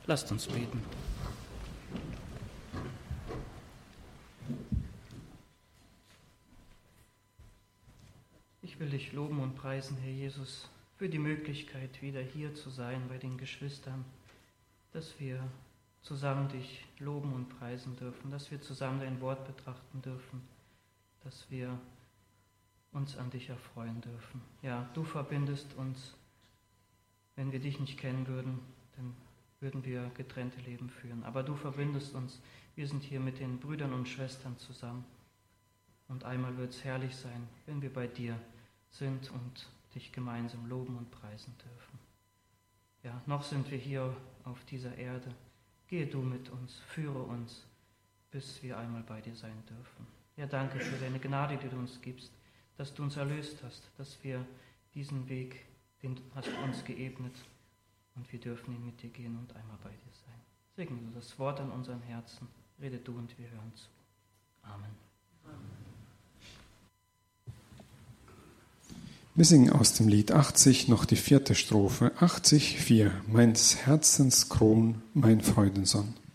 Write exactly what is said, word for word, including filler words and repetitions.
Lasst uns beten. Ich will dich loben und preisen, Herr Jesus, für die Möglichkeit, wieder hier zu sein bei den Geschwistern, dass wir zusammen dich loben und preisen dürfen, dass wir zusammen dein Wort betrachten dürfen, dass wir uns an dich erfreuen dürfen. Ja, du verbindest uns. Wenn wir dich nicht kennen würden, dann würden wir getrennte Leben führen. Aber du verbindest uns. Wir sind hier mit den Brüdern und Schwestern zusammen. Und einmal wird es herrlich sein, wenn wir bei dir sind und dich gemeinsam loben und preisen dürfen. Ja, noch sind wir hier auf dieser Erde. Gehe du mit uns, führe uns, bis wir einmal bei dir sein dürfen. Ja, danke für deine Gnade, die du uns gibst, dass du uns erlöst hast, dass wir diesen Weg, den hast du uns geebnet, und wir dürfen ihn mit dir gehen und einmal bei dir sein. Segne du das Wort an unseren Herzen, rede du und wir hören zu. Amen. Amen. Wir singen aus dem Lied achtzig noch die vierte Strophe. achtzig, vier. Meines Herzens Kron, mein Freudensohn.